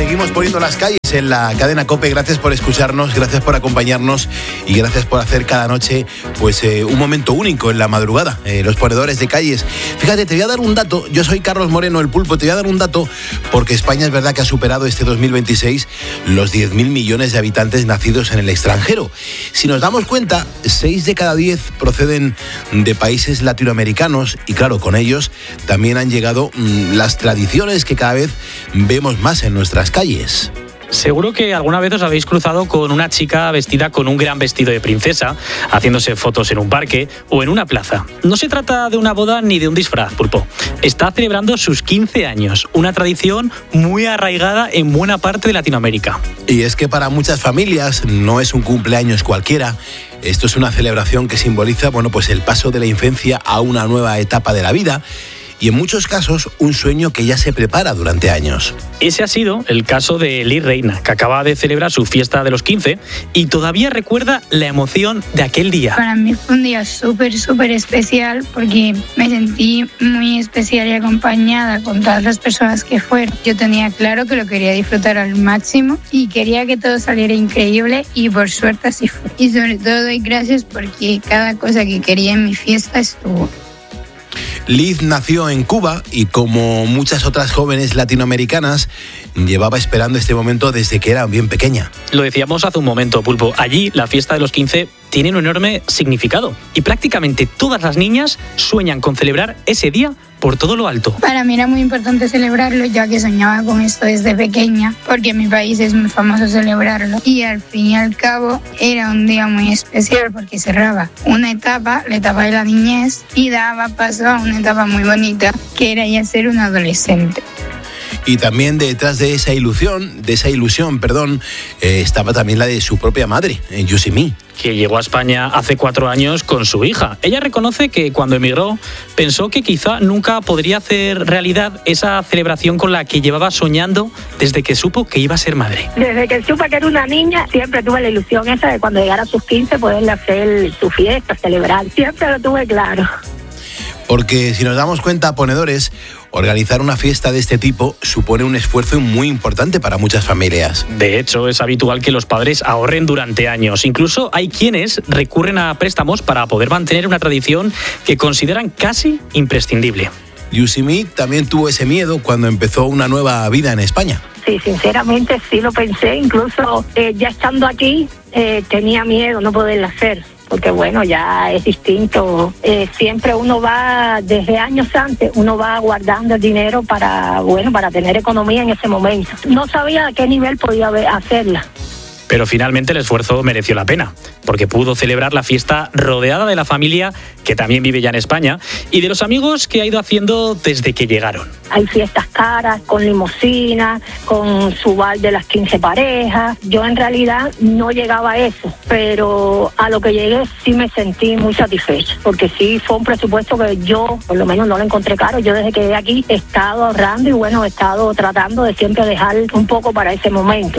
Seguimos poniendo las calles en la cadena COPE. Gracias por escucharnos, gracias por acompañarnos y gracias por hacer cada noche pues un momento único en la madrugada. Los ponedores de calles. Fíjate, te voy a dar un dato. Yo soy Carlos Moreno, el Pulpo. Te voy a dar un dato porque España es verdad que ha superado este 2026 los 10.000 millones de habitantes nacidos en el extranjero. Si nos damos cuenta, 6 de cada 10 proceden de países latinoamericanos y claro, con ellos también han llegado las tradiciones que cada vez vemos más en nuestras calles. Seguro que alguna vez os habéis cruzado con una chica vestida con un gran vestido de princesa, haciéndose fotos en un parque o en una plaza. No se trata de una boda ni de un disfraz, Pulpo. Está celebrando sus 15 años, una tradición muy arraigada en buena parte de Latinoamérica. Y es que para muchas familias no es un cumpleaños cualquiera. Esto es una celebración que simboliza, pues el paso de la infancia a una nueva etapa de la vida. Y en muchos casos, un sueño que ya se prepara durante años. Ese ha sido el caso de Liz Reina, que acaba de celebrar su fiesta de los 15 y todavía recuerda la emoción de aquel día. Para mí fue un día súper especial porque me sentí muy especial y acompañada con todas las personas que fueron. Yo tenía claro que lo quería disfrutar al máximo y quería que todo saliera increíble y por suerte así fue. Y sobre todo doy gracias porque cada cosa que quería en mi fiesta estuvo. Liz nació en Cuba y como muchas otras jóvenes latinoamericanas llevaba esperando este momento desde que era bien pequeña. Lo decíamos hace un momento, Pulpo. Allí la fiesta de los 15 tiene un enorme significado y prácticamente todas las niñas sueñan con celebrar ese día por todo lo alto. Para mí era muy importante celebrarlo, ya que soñaba con esto desde pequeña, porque en mi país es muy famoso celebrarlo. Y al fin y al cabo era un día muy especial porque cerraba una etapa, la etapa de la niñez, y daba paso a una etapa muy bonita, que era ya ser un adolescente. Y también detrás de esa ilusión, estaba también la de su propia madre, Yosemí, que llegó a España hace 4 años con su hija. Ella reconoce que cuando emigró pensó que quizá nunca podría hacer realidad esa celebración con la que llevaba soñando desde que supo que iba a ser madre. Desde que supe que era una niña, siempre tuve la ilusión esa de cuando llegara a sus 15 poderle hacer su fiesta, celebrar. Siempre lo tuve claro. Porque si nos damos cuenta, ponedores, organizar una fiesta de este tipo supone un esfuerzo muy importante para muchas familias. De hecho, es habitual que los padres ahorren durante años. Incluso hay quienes recurren a préstamos para poder mantener una tradición que consideran casi imprescindible. Yosemí también tuvo ese miedo cuando empezó una nueva vida en España. Sí, sinceramente sí lo pensé. Incluso ya estando aquí tenía miedo no poderlo hacer. Porque ya es distinto. Siempre uno va, desde años antes, uno va guardando el dinero para tener economía en ese momento. No sabía a qué nivel podía hacerla. Pero finalmente el esfuerzo mereció la pena, porque pudo celebrar la fiesta rodeada de la familia, que también vive ya en España, y de los amigos que ha ido haciendo desde que llegaron. Hay fiestas caras, con limusina, con su bar de las 15 parejas. Yo en realidad no llegaba a eso, pero a lo que llegué sí me sentí muy satisfecha, porque sí fue un presupuesto que yo, por lo menos, no lo encontré caro. Yo desde que llegué aquí he estado ahorrando y he estado tratando de siempre dejar un poco para ese momento.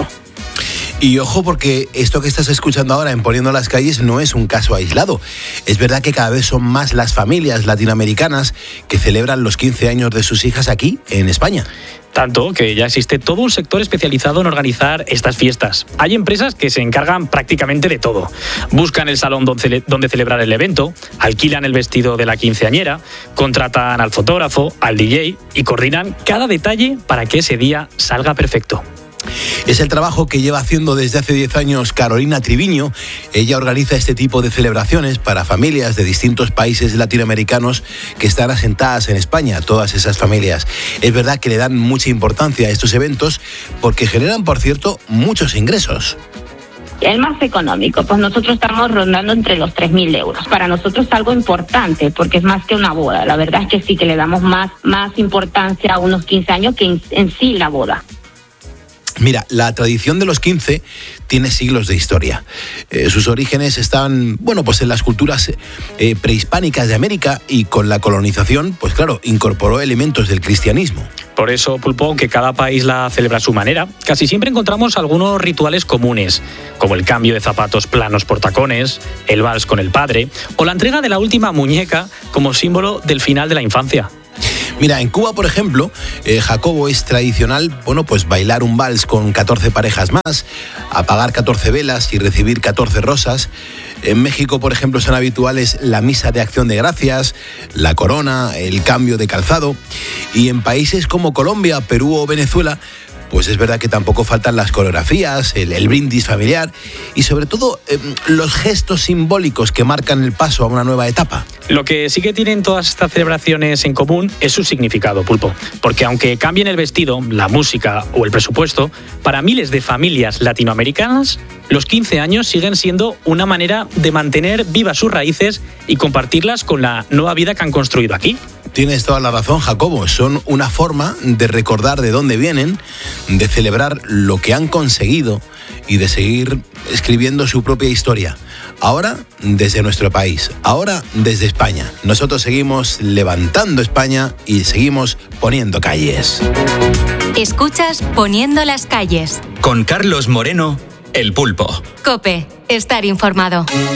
Y ojo, porque esto que estás escuchando ahora en Poniendo las Calles no es un caso aislado. Es verdad que cada vez son más las familias latinoamericanas que celebran los 15 años de sus hijas aquí, en España. Tanto que ya existe todo un sector especializado en organizar estas fiestas. Hay empresas que se encargan prácticamente de todo. Buscan el salón donde celebrar el evento, alquilan el vestido de la quinceañera, contratan al fotógrafo, al DJ y coordinan cada detalle para que ese día salga perfecto. Es el trabajo que lleva haciendo desde hace 10 años Carolina Triviño. Ella organiza este tipo de celebraciones para familias de distintos países latinoamericanos que están asentadas en España, todas esas familias. Es verdad que le dan mucha importancia a estos eventos porque generan, por cierto, muchos ingresos. El más económico, pues nosotros estamos rondando entre los 3.000 euros. Para nosotros es algo importante porque es más que una boda. La verdad es que sí que le damos más importancia a unos 15 años que en sí la boda. Mira, la tradición de los 15 tiene siglos de historia. Sus orígenes están, en las culturas prehispánicas de América y con la colonización, incorporó elementos del cristianismo. Por eso, Pulpo, aunque cada país la celebra a su manera, casi siempre encontramos algunos rituales comunes, como el cambio de zapatos planos por tacones, el vals con el padre o la entrega de la última muñeca como símbolo del final de la infancia. Mira, en Cuba, por ejemplo, Jacobo, es tradicional, bueno, pues bailar un vals con 14 parejas más, apagar 14 velas y recibir 14 rosas. En México, por ejemplo, son habituales la misa de acción de gracias, la corona, el cambio de calzado. Y en países como Colombia, Perú o Venezuela, pues es verdad que tampoco faltan las coreografías, el brindis familiar y sobre todo los gestos simbólicos que marcan el paso a una nueva etapa. Lo que sí que tienen todas estas celebraciones en común es su significado, Pulpo. Porque aunque cambien el vestido, la música o el presupuesto, para miles de familias latinoamericanas, los 15 años siguen siendo una manera de mantener vivas sus raíces y compartirlas con la nueva vida que han construido aquí. Tienes toda la razón, Jacobo. Son una forma de recordar de dónde vienen, de celebrar lo que han conseguido y de seguir escribiendo su propia historia. Ahora desde nuestro país, ahora desde España. Nosotros seguimos levantando España y seguimos poniendo calles. Escuchas Poniendo las calles. Con Carlos Moreno, El Pulpo. COPE, estar informado.